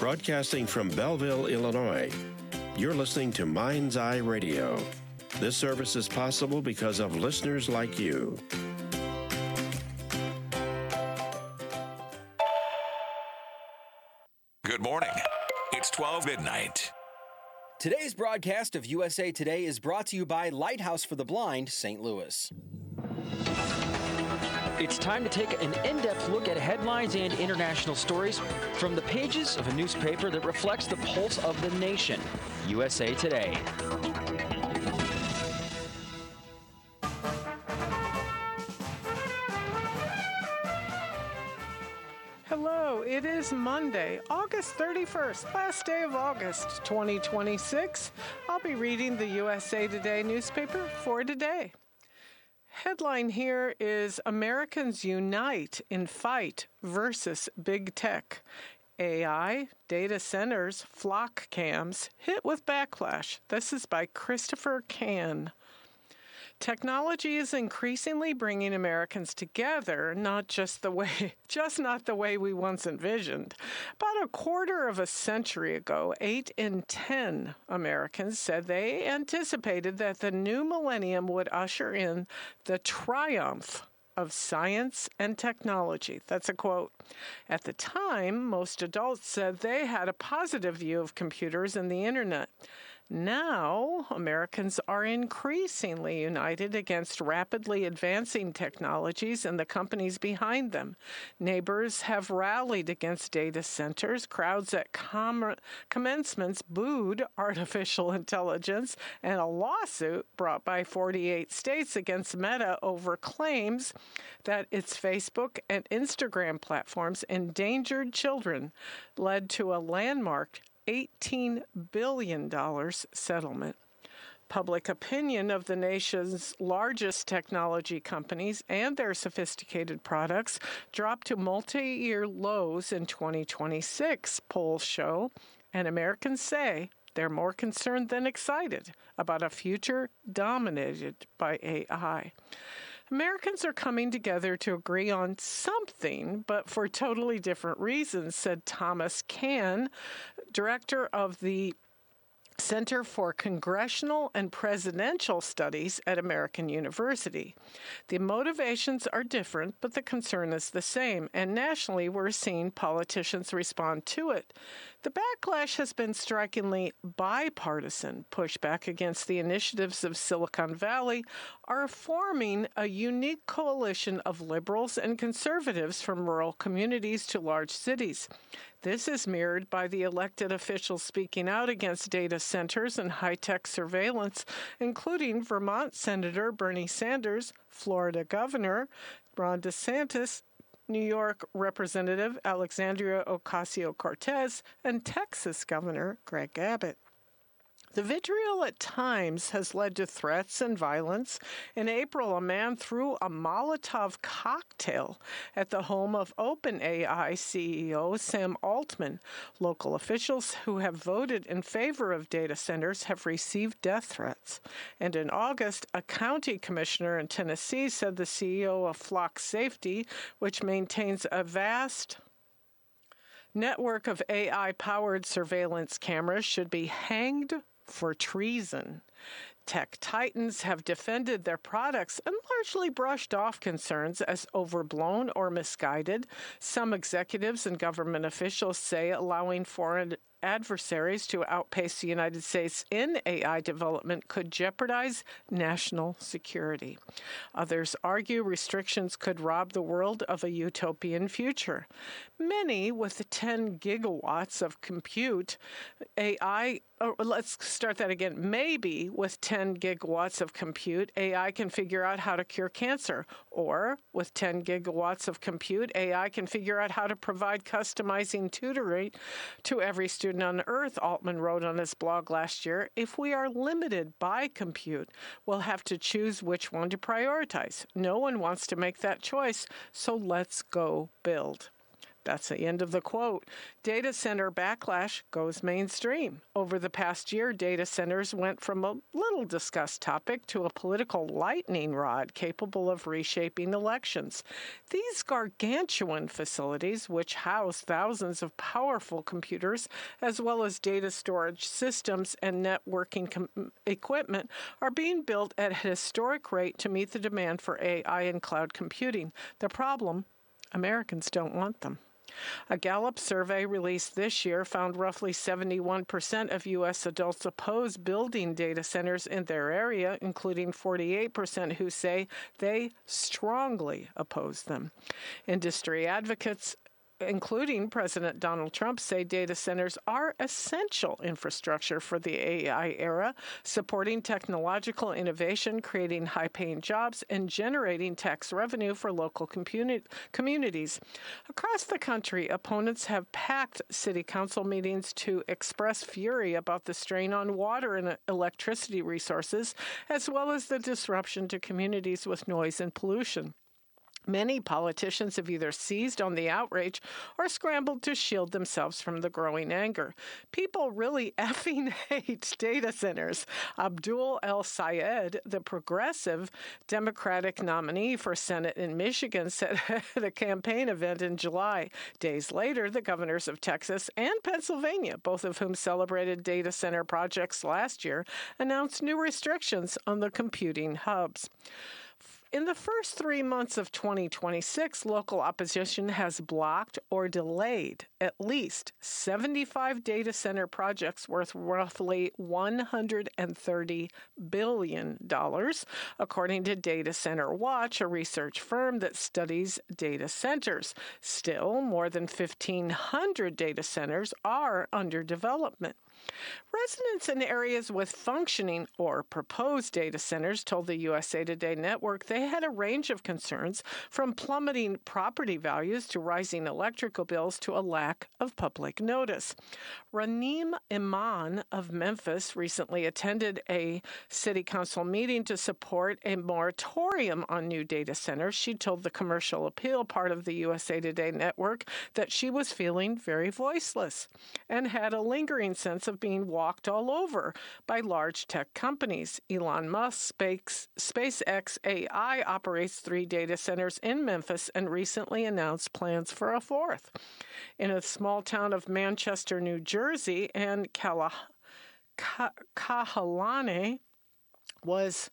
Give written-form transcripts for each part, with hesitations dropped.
Broadcasting from Belleville, Illinois, you're listening to Mind's Eye Radio. This service is possible because of listeners like you. Good morning. It's 12 midnight. Today's broadcast of USA Today is brought to you by Lighthouse for the Blind, St. Louis. It's time to take an in-depth look at headlines and international stories from the pages of a newspaper that reflects the pulse of the nation, USA Today. Hello, it is Monday, August 31st, last day of August 2026. I'll be reading the USA Today newspaper for today. Headline here is Americans Unite in Fight versus Big Tech. AI, data centers, flock cams hit with backlash. This is by Christopher Can. Technology is increasingly bringing Americans together, not not the way we once envisioned. About a quarter of a century ago, 8 in 10 Americans said they anticipated that the new millennium would usher in the triumph of science and technology. That's a quote. At the time, most adults said they had a positive view of computers and the internet. Now, Americans are increasingly united against rapidly advancing technologies and the companies behind them. Neighbors have rallied against data centers. Crowds at commencements booed artificial intelligence, and a lawsuit brought by 48 states against Meta over claims that its Facebook and Instagram platforms endangered children led to a landmark $18 billion settlement. Public opinion of the nation's largest technology companies and their sophisticated products dropped to multi-year lows in 2026, polls show, and Americans say they're more concerned than excited about a future dominated by AI. Americans are coming together to agree on something, but for totally different reasons, said Thomas Can, director of the Center for Congressional and Presidential Studies at American University. The motivations are different, but the concern is the same, and nationally we're seeing politicians respond to it. The backlash has been strikingly bipartisan. Pushback against the initiatives of Silicon Valley are forming a unique coalition of liberals and conservatives from rural communities to large cities. This is mirrored by the elected officials speaking out against data centers and high-tech surveillance, including Vermont Senator Bernie Sanders, Florida Governor Ron DeSantis, New York Representative Alexandria Ocasio-Cortez, and Texas Governor Greg Abbott. The vitriol at times has led to threats and violence. In April, a man threw a Molotov cocktail at the home of OpenAI CEO Sam Altman. Local officials who have voted in favor of data centers have received death threats. And in August, a county commissioner in Tennessee said the CEO of Flock Safety, which maintains a vast network of AI-powered surveillance cameras, should be hanged for treason. Tech titans have defended their products and largely brushed off concerns as overblown or misguided. Some executives and government officials say allowing foreign adversaries to outpace the United States in AI development could jeopardize national security. Others argue restrictions could rob the world of a utopian future. Many with 10 gigawatts of compute, Maybe with 10 gigawatts of compute, AI can figure out how to cure cancer. Or with 10 gigawatts of compute, AI can figure out how to provide customizing tutoring to every student on Earth, Altman wrote on his blog last year. If we are limited by compute, we'll have to choose which one to prioritize. No one wants to make that choice, so let's go build. That's the end of the quote. Data center backlash goes mainstream. Over the past year, data centers went from a little discussed topic to a political lightning rod capable of reshaping elections. These gargantuan facilities, which house thousands of powerful computers, as well as data storage systems and networking equipment, are being built at a historic rate to meet the demand for AI and cloud computing. The problem, Americans don't want them. A Gallup survey released this year found roughly 71% of U.S. adults oppose building data centers in their area, including 48% who say they strongly oppose them. Industry advocates, including President Donald Trump, say data centers are essential infrastructure for the AI era, supporting technological innovation, creating high-paying jobs, and generating tax revenue for local communities. Across the country, opponents have packed city council meetings to express fury about the strain on water and electricity resources, as well as the disruption to communities with noise and pollution. Many politicians have either seized on the outrage or scrambled to shield themselves from the growing anger. People really effing hate data centers. Abdul El-Sayed, the progressive Democratic nominee for Senate in Michigan, said at a campaign event in July. Days later, the governors of Texas and Pennsylvania, both of whom celebrated data center projects last year, announced new restrictions on the computing hubs. In the first 3 months of 2026, local opposition has blocked or delayed at least 75 data center projects worth roughly $130 billion, according to Data Center Watch, a research firm that studies data centers. Still, more than 1,500 data centers are under development. Residents in areas with functioning or proposed data centers told the USA Today network they had a range of concerns, from plummeting property values to rising electrical bills to a lack of public notice. Raneem Iman of Memphis recently attended a city council meeting to support a moratorium on new data centers. She told the Commercial Appeal, part of the USA Today network, that she was feeling very voiceless and had a lingering sense of being walked all over by large tech companies. Elon Musk, SpaceX AI operates 3 data centers in Memphis and recently announced plans for a 4th. In a small town of Manchester, New Jersey, and Kahalane was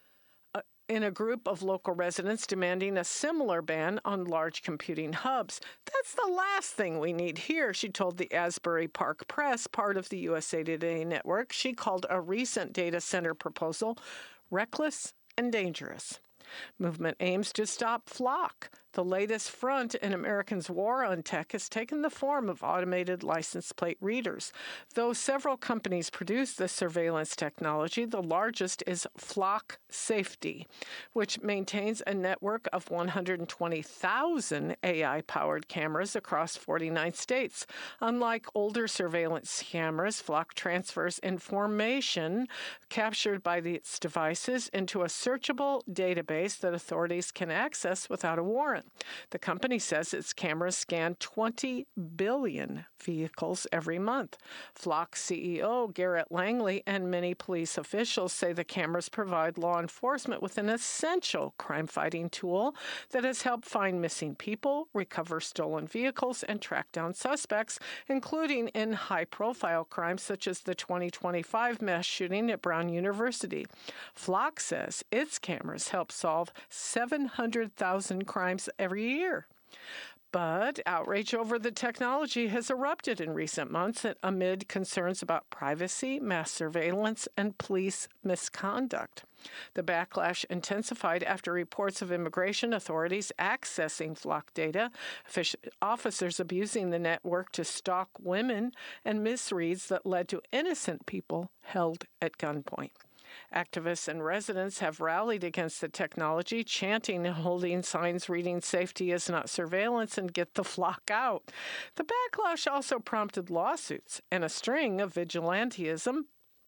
in a group of local residents demanding a similar ban on large computing hubs. That's the last thing we need here, she told the Asbury Park Press, part of the USA Today network. She called a recent data center proposal reckless and dangerous. Movement aims to stop Flock. The latest front in Americans' war on tech has taken the form of automated license plate readers. Though several companies produce this surveillance technology, the largest is Flock Safety, which maintains a network of 120,000 AI-powered cameras across 49 states. Unlike older surveillance cameras, Flock transfers information captured by its devices into a searchable database that authorities can access without a warrant. The company says its cameras scan 20 billion vehicles every month. Flock CEO Garrett Langley and many police officials say the cameras provide law enforcement with an essential crime-fighting tool that has helped find missing people, recover stolen vehicles, and track down suspects, including in high-profile crimes such as the 2025 mass shooting at Brown University. Flock says its cameras help solve 700,000 crimes every year. But outrage over the technology has erupted in recent months amid concerns about privacy, mass surveillance, and police misconduct. The backlash intensified after reports of immigration authorities accessing Flock data, officers abusing the network to stalk women, and misreads that led to innocent people held at gunpoint. Activists and residents have rallied against the technology, chanting and holding signs reading "Safety is not surveillance" and "Get the flock out." The backlash also prompted lawsuits and a string of vigilantism.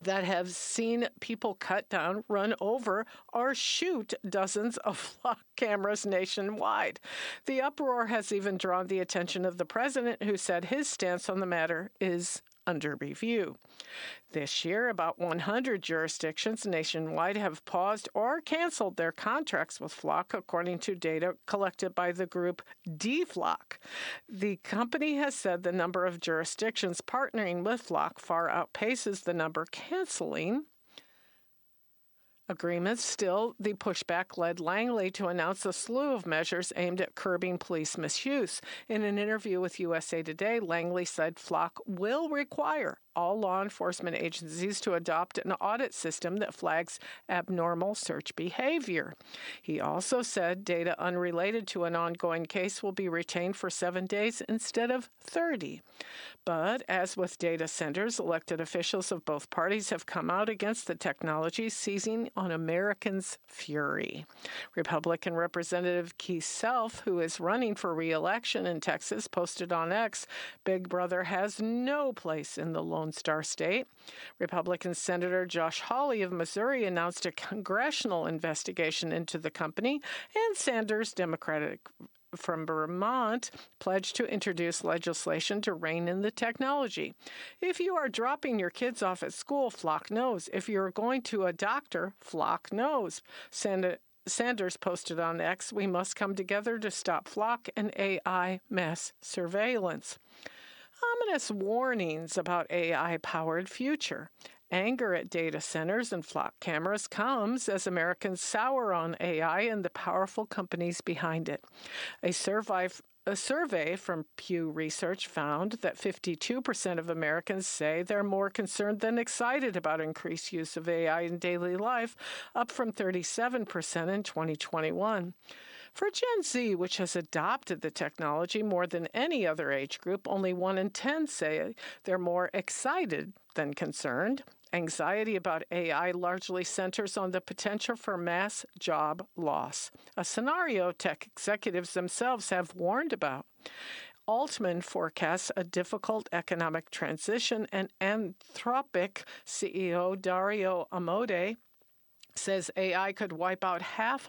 that have seen people cut down, run over, or shoot dozens of flock cameras nationwide. The uproar has even drawn the attention of the president, who said his stance on the matter is under review. This year, about 100 jurisdictions nationwide have paused or canceled their contracts with Flock, according to data collected by the group DFlock. The company has said the number of jurisdictions partnering with Flock far outpaces the number canceling agreements. Still, the pushback led Langley to announce a slew of measures aimed at curbing police misuse. In an interview with USA Today, Langley said Flock will require all law enforcement agencies to adopt an audit system that flags abnormal search behavior. He also said data unrelated to an ongoing case will be retained for 7 days instead of 30. But as with data centers, elected officials of both parties have come out against the technology, seizing on Americans' fury. Republican Representative Keith Self, who is running for re-election in Texas, posted on X, "Big Brother has no place in the Lone Star State." Republican Senator Josh Hawley of Missouri announced a congressional investigation into the company, and Sanders, Democratic from Vermont, pledged to introduce legislation to rein in the technology. If you are dropping your kids off at school, Flock knows. If you're going to a doctor, Flock knows. Sanders posted on X, "We must come together to stop Flock and AI mass surveillance." Ominous warnings about AI-powered future. Anger at data centers and Flock cameras comes as Americans sour on AI and the powerful companies behind it. A survey from Pew Research found that 52% of Americans say they're more concerned than excited about increased use of AI in daily life, up from 37% in 2021. For Gen Z, which has adopted the technology more than any other age group, only 1 in 10 say they're more excited than concerned. Anxiety about AI largely centers on the potential for mass job loss, a scenario tech executives themselves have warned about. Altman forecasts a difficult economic transition, and Anthropic CEO Dario Amodei says AI could wipe out half